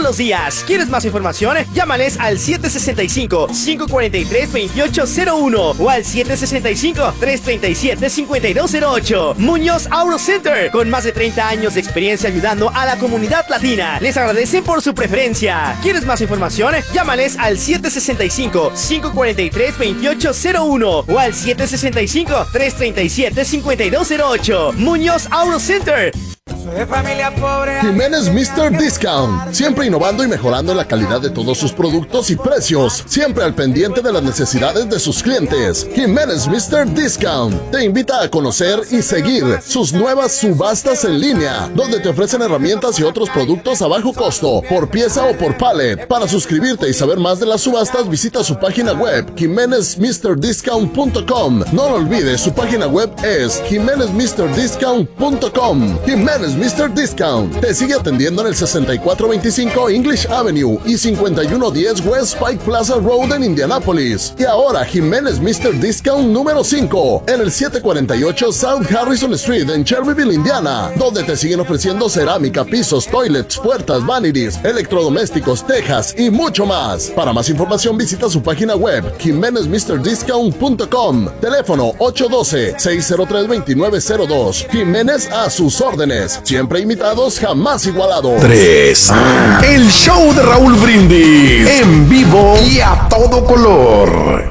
los días. ¿Quieres más información? Llámales al 765-543-2801 o al 765-337-5208. Muñoz Auto Center, con más de 30 años de experiencia ayudando a la comunidad latina. Les agradecen por su preferencia. ¿Quieres más información? Llámales al 765-543-2801 o al 765-337-5208. Muñoz Auto Center. Jiménez Mr. Discount, siempre innovando y mejorando la calidad de todos sus productos y precios, siempre al pendiente de las necesidades de sus clientes. Jiménez Mr. Discount te invita a conocer y seguir sus nuevas subastas en línea, donde te ofrecen herramientas y otros productos a bajo costo, por pieza o por pallet. Para suscribirte y saber más de las subastas, visita su página web, jimenezmrdiscount.com. No lo olvides, su página web es jimenezmrdiscount.com. Jiménez Mr. Discount te sigue atendiendo en el 6425 English Avenue y 5110 West Pike Plaza Road en Indianapolis. Y ahora Jiménez Mr. Discount número 5 en el 748 South Harrison Street en Cherryville, Indiana, donde te siguen ofreciendo cerámica, pisos, toilets, puertas, vanities, electrodomésticos, tejas y mucho más. Para más información visita su página web jimenezmrdiscount.com. Teléfono 812-603-2902. Jiménez a sus órdenes. Siempre imitados, jamás igualados. 3. El show de Raúl Brindis. En vivo y a todo color.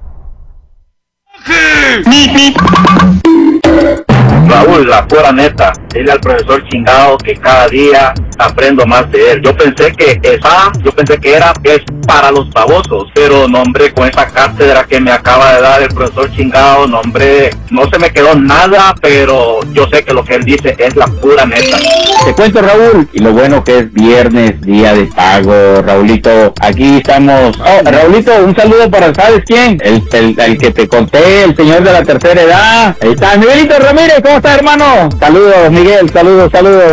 Raúl, la pura neta, dile al profesor chingado que cada día aprendo más de él. Yo pensé que es para los babosos, pero no, hombre, con esa cátedra que me acaba de dar el profesor chingado, no, hombre, no se me quedó nada, pero yo sé que lo que él dice es la pura neta. Te cuento, Raúl, y lo bueno que es viernes, día de pago, Raulito, aquí estamos. Oh, Raulito, un saludo para, ¿sabes quién? El que te conté, el señor de la tercera edad. Ahí está, Miguelito Ramírez, ¿cómo estás, hermano? Saludos, Miguel, saludos.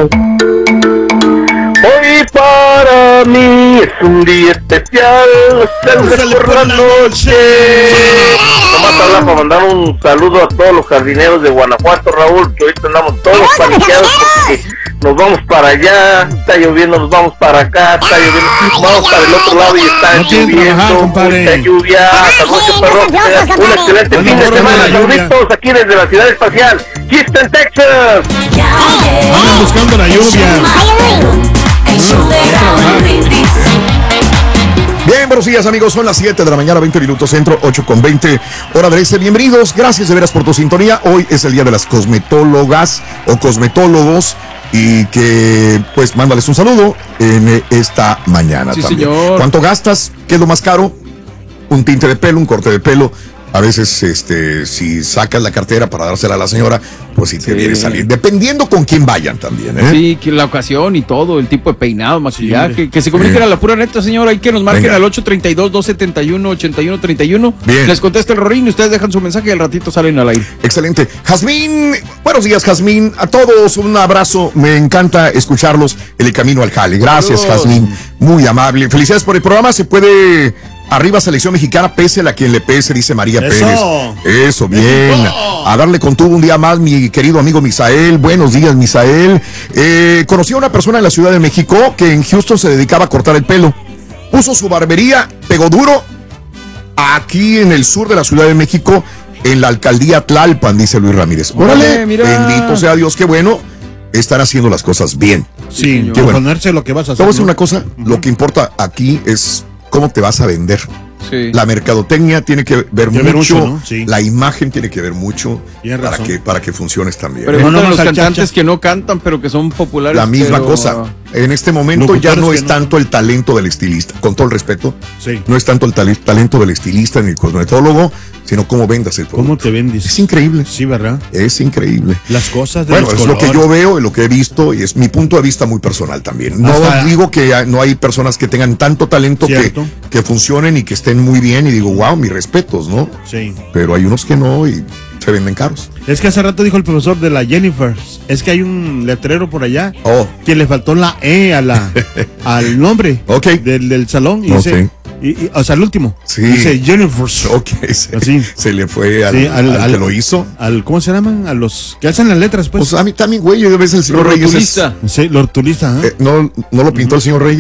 Hoy para mí es un día especial, sale por la noche. Nomás habla para mandar un saludo a todos los jardineros de Guanajuato, Raúl, que ahorita andamos todos paniqueados porque nos vamos para allá, está lloviendo, nos vamos para acá, está lloviendo, vamos para el otro lado y está lloviendo, mucha lluvia. Saludos, perro, un excelente fin de semana. Saluditos aquí desde la ciudad espacial, Houston, Texas. Andan buscando la lluvia. Bien, buenos días, amigos. Son las 7 de la mañana, 20 minutos centro, 8:20 hora del este. Bienvenidos, gracias de veras por tu sintonía. Hoy es el día de las cosmetólogas o cosmetólogos y que, pues, mándales un saludo en esta mañana también. Señor. ¿Cuánto gastas? ¿Qué es lo más caro? Un tinte de pelo, un corte de pelo. A veces, si sacas la cartera para dársela a la señora, pues sí te viene a salir. Dependiendo con quién vayan también, ¿eh? Sí, que la ocasión y todo, el tipo de peinado, maquillaje. Que se comuniquen a la pura neta, señora. Hay que nos marquen al 832-271-8131. Bien. Les contesta el Rorín y ustedes dejan su mensaje y al ratito salen al aire. Excelente. Jazmín, buenos días, Jazmín. A todos un abrazo. Me encanta escucharlos en el camino al jale. Gracias, Jazmín. Muy amable. Felicidades por el programa. Se puede... Arriba selección mexicana, pese a quien le pese, dice María Pérez. Eso, bien. A darle con tubo un día más, mi querido amigo Misael. Buenos días, Misael. Conocí a una persona en la Ciudad de México que en Houston se dedicaba a cortar el pelo. Puso su barbería, pegó duro, aquí en el sur de la Ciudad de México, en la alcaldía Tlalpan, dice Luis Ramírez. Órale, bendito sea Dios, qué bueno. Están haciendo las cosas bien. Sí, qué bueno. Ponerse lo que vas a hacer. Te voy a decir una cosa, lo que importa aquí es cómo te vas a vender. Sí. La mercadotecnia tiene que ver mucho, ¿no? Sí. La imagen tiene que ver mucho para que funciones también. Pero no los cantantes que no cantan, pero que son populares. La misma cosa. En este momento ya no es tanto el talento del estilista, con todo el respeto. Sí. No es tanto el talento del estilista ni el cosmetólogo, sino cómo vendas el producto. ¿Cómo te vendes? Es increíble. Sí, ¿verdad? Es increíble. Las cosas de Bueno, los es colores. lo que yo veo, lo que he visto, y es mi punto de vista muy personal también. No digo que no hay personas que tengan tanto talento que funcionen y que estén muy bien, y digo, wow, mis respetos, ¿no? Sí. Pero hay unos que no y se venden caros. Es que hace rato dijo el profesor de la Jennifer, es que hay un letrero por allá que le faltó la E al nombre del salón y dice, o sea, el último. Sí. Dice Jennifer. Así. Se le fue al que lo hizo. ¿Cómo se llaman? A los que hacen las letras, pues. Pues a mí también, güey, yo a veces el señor Reyes. Sí, el hortulista. No lo pintó el señor Reyes.